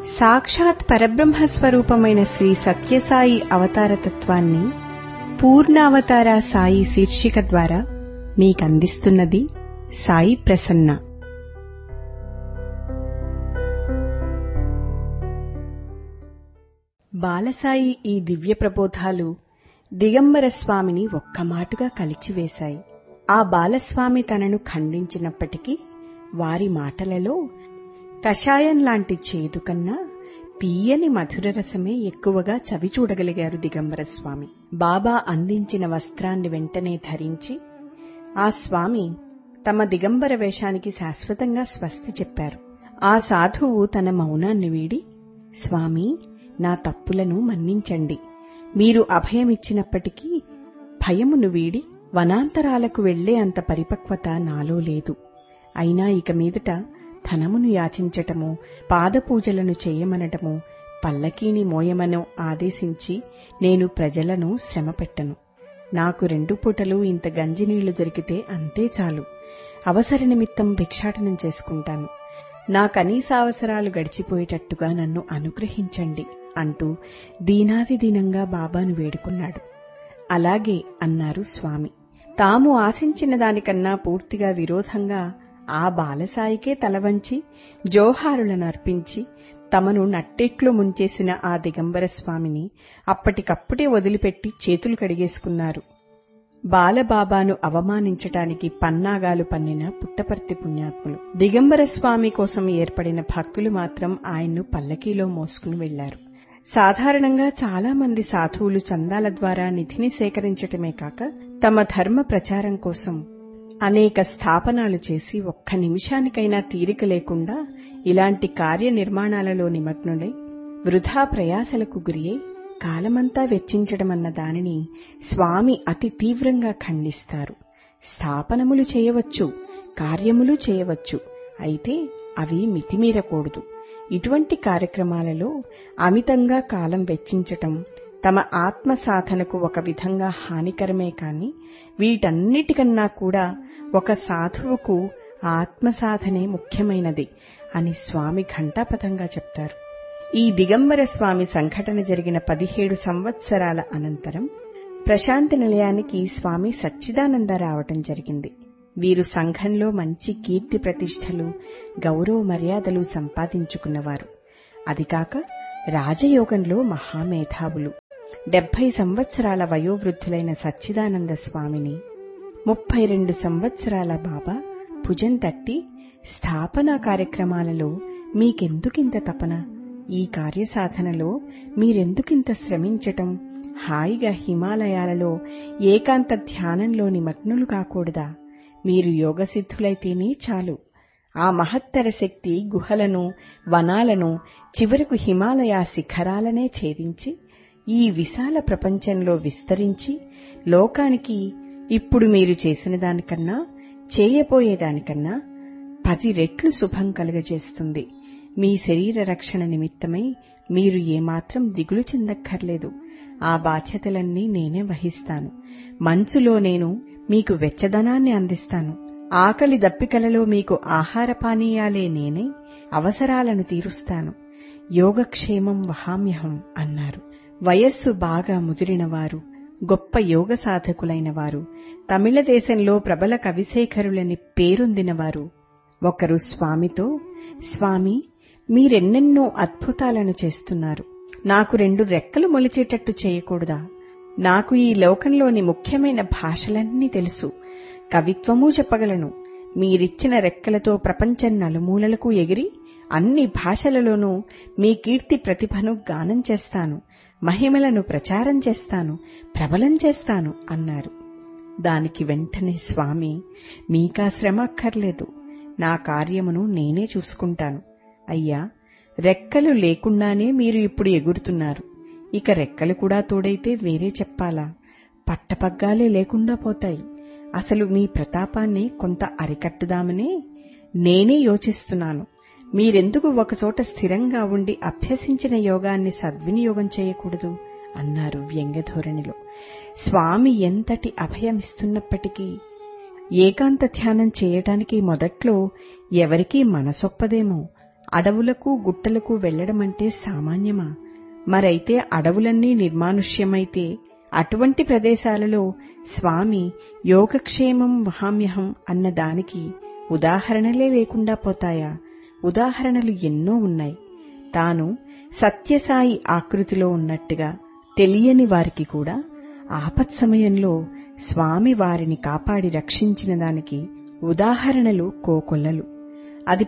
సాక్షాత్ పరబ్రహ్మస్వరూపమైన శ్రీ సత్యసాయి అవతారతత్వాన్ని పూర్ణావతార సాయి శీర్షిక ద్వారా మీకందిస్తున్నది సాయి ప్రసన్న. బాలసాయి ఈ దివ్య ప్రబోధాలు దిగంబర స్వామిని ఒక్కమాటుగా కలిచివేశాయి. ఆ బాలస్వామి తనను ఖండించినప్పటికీ వారి మాటలలో కషాయం లాంటి చేదు కన్నా తీయని మధురరసమే ఎక్కువగా చవిచూడగలిగారు దిగంబర స్వామి. బాబా అందించిన వస్త్రాన్ని వెంటనే ధరించి ఆ స్వామి తమ దిగంబర వేషానికి శాశ్వతంగా స్వస్తి చెప్పారు. ఆ సాధువు తన మౌనాన్ని వీడి, స్వామీ, నా తప్పులను మన్నించండి. మీరు అభయమిచ్చినప్పటికీ భయమును వీడి వనాంతరాలకు వెళ్లే అంత పరిపక్వత నాలో లేదు. అయినా ఇక మీదట ధనమును యాచించటము, పాదపూజలను చేయమనటము, పల్లకీని మోయమనో ఆదేశించి నేను ప్రజలను శ్రమపెట్టను. నాకు 2 పూటలు ఇంత గంజినీళ్లు దొరికితే అంతే చాలు. అవసర నిమిత్తం భిక్షాటనం చేసుకుంటాను. నా కనీసావసరాలు గడిచిపోయేటట్టుగా నన్ను అనుగ్రహించండి అంటూ దీనాది దీనంగా బాబాను వేడుకున్నాడు. అలాగే అన్నారు స్వామి. తాము ఆశించిన దానికన్నా పూర్తిగా విరోధంగా ఆ బాలసాయికే తలవంచి జోహారులను అర్పించి తమను నట్టెట్లో ముంచేసిన ఆ దిగంబర స్వామిని అప్పటికప్పుడే వదిలిపెట్టి చేతులు కడిగేసుకున్నారు. బాలబాబాను అవమానించటానికి పన్నాగాలు పన్నిన పుట్టపర్తి పుణ్యాత్ములు. దిగంబర స్వామి కోసం ఏర్పడిన భక్తులు మాత్రం ఆయన్ను పల్లకీలో మోసుకుని వెళ్లారు. సాధారణంగా చాలా మంది సాధువులు చందాల ద్వారా నిధిని సేకరించటమే కాక తమ ధర్మ ప్రచారం కోసం అనేక స్థాపనాలు చేసి ఒక్క నిమిషానికైనా తీరిక లేకుండా ఇలాంటి కార్యనిర్మాణాలలో నిమగ్నులై వృధా ప్రయాసలకు గురియై కాలమంతా వెచ్చించడమన్న దానిని స్వామి అతి తీవ్రంగా ఖండిస్తారు. స్థాపనములు చేయవచ్చు, కార్యములు చేయవచ్చు, అయితే అవి మితిమీరకూడదు. ఇటువంటి కార్యక్రమాలలో అమితంగా కాలం వెచ్చించటం తమ ఆత్మ సాధనకు ఒక విధంగా హానికరమే కాని వీటన్నిటికన్నా కూడా ఒక సాధువుకు ఆత్మసాధనే ముఖ్యమైనది అని స్వామి ఘంటాపథంగా చెప్తారు. ఈ దిగంబర స్వామి సంఘటన జరిగిన 17 సంవత్సరాల అనంతరం ప్రశాంతి నిలయానికి స్వామి సచ్చిదానంద రావటం జరిగింది. వీరు సంఘంలో మంచి కీర్తి ప్రతిష్టలు, గౌరవ మర్యాదలు సంపాదించుకున్నవారు. అదికాక రాజయోగంలో మహామేధావులు. 70 సంవత్సరాల వయోవృద్ధులైన సచ్చిదానంద స్వామిని 32 సంవత్సరాల బాబా భుజం తట్టి, స్థాపనా కార్యక్రమాలలో మీకెందుకింత తపన? ఈ కార్యసాధనలో మీరెందుకింత శ్రమించటం? హాయిగా హిమాలయాలలో ఏకాంత ధ్యానంలో నిమగ్నులు కాకూడదా? మీరు యోగసిద్ధులైతేనే చాలు. ఆ మహత్తర శక్తి గుహలను, వనాలను, చివరకు హిమాలయ శిఖరాలనే ఛేదించి ఈ విశాల ప్రపంచంలో విస్తరించి లోకానికి ఇప్పుడు మీరు చేసిన దానికన్నా, చేయబోయేదానికన్నా 10 రెట్లు శుభం కలుగజేస్తుంది. మీ శరీర రక్షణ నిమిత్తమై మీరు ఏమాత్రం దిగులు చెందక్కర్లేదు. ఆ బాధ్యతలన్నీ నేనే వహిస్తాను. మంచులో నేను మీకు వెచ్చదనాన్ని అందిస్తాను. ఆకలి దప్పికలలో మీకు ఆహార పానీయాలే నేనే అవసరాలను తీరుస్తాను. యోగక్షేమం వహామ్యహం అన్నారు. వయస్సు బాగా ముదిరినవారు, గొప్ప యోగ సాధకులైన వారు, తమిళ దేశంలో ప్రబల కవిశేఖరులని పేరొందినవారు ఒకరు స్వామితో, స్వామి, మీరెన్నెన్నో అద్భుతాలను చేస్తున్నారు. నాకు 2 రెక్కలు మొలిచేటట్టు చేయకూడదా? నాకు ఈ లోకంలోని ముఖ్యమైన భాషలన్నీ తెలుసు, కవిత్వమూ చెప్పగలను. మీరిచ్చిన రెక్కలతో ప్రపంచం నలుమూలలకు ఎగిరి అన్ని భాషలలోనూ మీ కీర్తి ప్రతిభను గానం చేస్తాను, మహిమలను ప్రచారం చేస్తాను, ప్రబలం చేస్తాను అన్నారు. దానికి వెంటనే స్వామి, మీకా శ్రమ అక్కర్లేదు, నా కార్యమును నేనే చూసుకుంటాను. అయ్యా, రెక్కలు లేకుండానే మీరు ఇప్పుడు ఎగురుతున్నారు. ఇక రెక్కలు కూడా తోడైతే వేరే చెప్పాలా? పట్టపగ్గాలే లేకుండా పోతాయి. అసలు మీ ప్రతాపాన్ని కొంత అరికట్టుదామనే నేనే యోచిస్తున్నాను. మీరెందుకు ఒకచోట స్థిరంగా ఉండి అభ్యసించిన యోగాన్ని సద్వినియోగం చేయకూడదు అన్నారు వ్యంగ్యధోరణిలో. స్వామి ఎంతటి అభయమిస్తున్నప్పటికీ ఏకాంత ధ్యానం చేయటానికి మొదట్లో ఎవరికీ మనసొప్పదేమో. అడవులకు గుట్టలకు వెళ్లడమంటే సామాన్యమా? మరైతే అడవులన్నీ నిర్మానుష్యమైతే అటువంటి ప్రదేశాలలో స్వామి యోగక్షేమం వహామ్యహం అన్న దానికి ఉదాహరణలే లేకుండా పోతాయా? ఉదాహరణలు ఎన్నో ఉన్నాయి. తాను సత్యసాయి ఆకృతిలో ఉన్నట్టుగా తెలియని వారికి కూడా ఆపత్ సమయంలో స్వామి వారిని కాపాడి రక్షించిన దానికి ఉదాహరణలు కోకొల్లలు. అది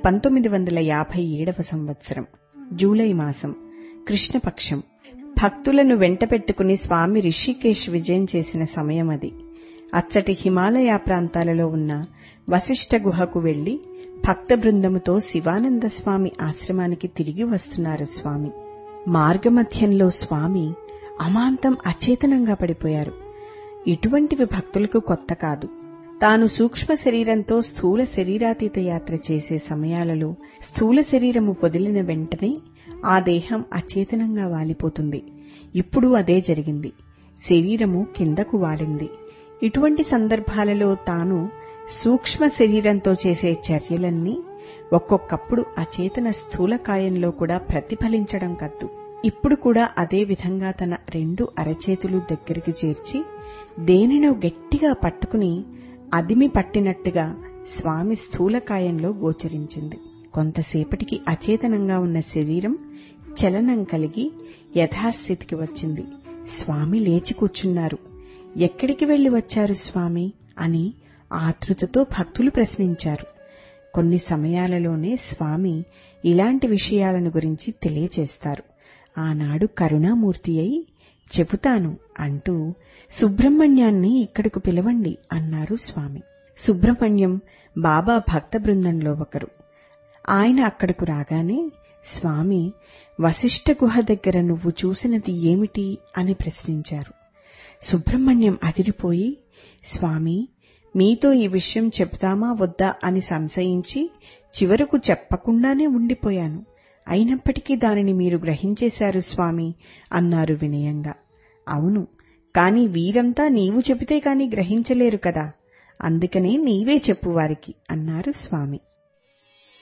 1957 సంవత్సరం జూలై మాసం కృష్ణపక్షం. భక్తులను వెంట పెట్టుకుని స్వామి రిషికేశ్ విజయం చేసిన సమయం అది. అచ్చటి హిమాలయ ప్రాంతాలలో ఉన్న వశిష్ఠ గుహకు వెళ్లి భక్త బృందముతో శివానంద స్వామి ఆశ్రమానికి తిరిగి వస్తున్నారు స్వామి. మార్గమధ్యంలో స్వామి అమాంతం అచేతనంగా పడిపోయారు. ఇటువంటివి భక్తులకు కొత్త కాదు. తాను సూక్ష్మ శరీరంతో స్థూల శరీరాతీత యాత్ర చేసే సమయాలలో స్థూల శరీరము వదిలిన వెంటనే ఆ దేహం అచేతనంగా వాలిపోతుంది. ఇప్పుడు అదే జరిగింది. శరీరము కిందకు వాలింది. ఇటువంటి సందర్భాలలో తాను సూక్ష్మ శరీరంతో చేసే చర్యలన్నీ ఒక్కొక్కప్పుడు అచేతన స్థూలకాయంలో కూడా ప్రతిఫలించడం కద్దు. ఇప్పుడు కూడా అదే విధంగా తన 2 అరచేతులు దగ్గరికి చేర్చి దేనినో గట్టిగా పట్టుకుని అదిమి పట్టినట్టుగా స్వామి స్థూలకాయంలో గోచరించింది. కొంతసేపటికి అచేతనంగా ఉన్న శరీరం చలనం కలిగి యథాస్థితికి వచ్చింది. స్వామి లేచి కూర్చున్నారు. ఎక్కడికి వెళ్లి వచ్చారు స్వామి అని ఆతృతతో భక్తులు ప్రశ్నించారు. కొన్ని సమయాలలోనే స్వామి ఇలాంటి విషయాలను గురించి తెలియచేస్తారు. ఆనాడు కరుణామూర్తి అయి చెబుతాను అంటూ సుబ్రహ్మణ్యాన్ని ఇక్కడకు పిలవండి అన్నారు స్వామి. సుబ్రహ్మణ్యం బాబా భక్త బృందంలో ఒకరు. ఆయన అక్కడకు రాగానే స్వామి వశిష్ఠ గుహ దగ్గర నువ్వు చూసినది ఏమిటి అని ప్రశ్నించారు. సుబ్రహ్మణ్యం అదిరిపోయి, స్వామి మీతో ఈ విషయం చెబుతామా వద్దా అని సంశయించి చివరకు చెప్పకుండానే ఉండిపోయాను. అయినప్పటికీ దానిని మీరు గ్రహించేశారు స్వామి అన్నారు వినయంగా. అవును, కాని వీరంతా నీవు చెబితే కాని గ్రహించలేరు కదా, అందుకనే నీవే చెప్పు వారికి అన్నారు స్వామి.